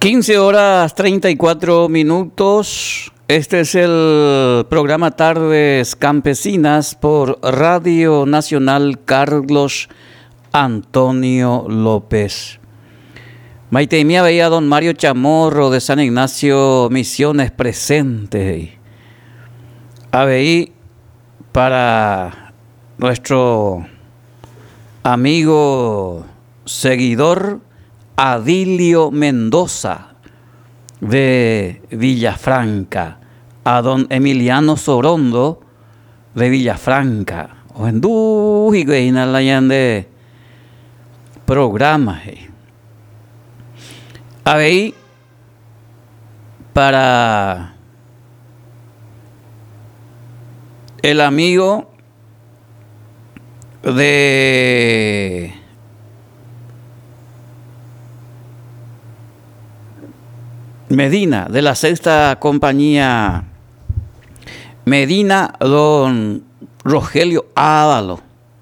15:34. Este es el programa Tardes Campesinas por Radio Nacional Carlos Antonio López. Maite mía veía a don Mario Chamorro de San Ignacio Misiones presente. Aveí para nuestro amigo seguidor Adilio Mendoza de Villafranca, a don Emiliano Sorondo de Villafranca, o en Dujigeina la de programa. Aveí para el amigo de Medina, de la sexta compañía Medina, don Rogelio Ávalo.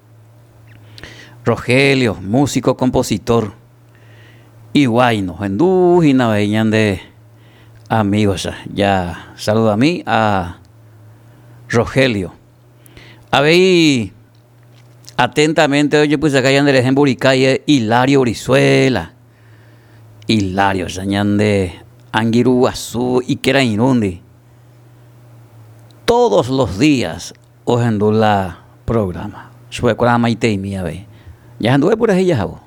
Rogelio, músico, compositor. Y guayno, en Dujina venían de amigos. Ya saludo a mí, a Rogelio. Habéis atentamente, oye, pues acá ya en Buricay, Hilario Brizuela. Hilario, sañan de Anguiruazú y que era Inundi. Todos los días, os en la programa. Yo con la Maite mía, ve. Ya anduve por ahí, ya hago.